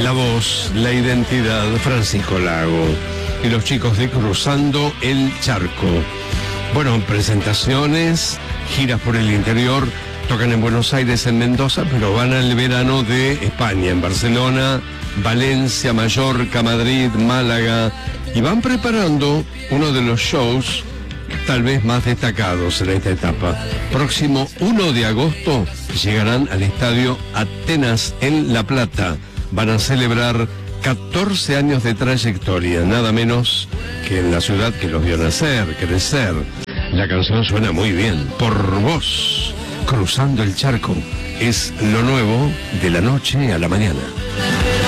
La voz, la identidad, Francisco Lago. Y los chicos de Cruzando el Charco. Bueno, presentaciones, giras por el interior, tocan en Buenos Aires, en Mendoza, pero van al verano de España, en Barcelona, Valencia, Mallorca, Madrid, Málaga, y van preparando uno de los shows tal vez más destacados en esta etapa. Próximo 1 de agosto llegarán al estadio Atenas en La Plata. Van a celebrar 14 años de trayectoria, nada menos que en la ciudad que los vio nacer, crecer. La canción suena muy bien, Por Vos, Cruzando el Charco, es lo nuevo de la noche a la mañana.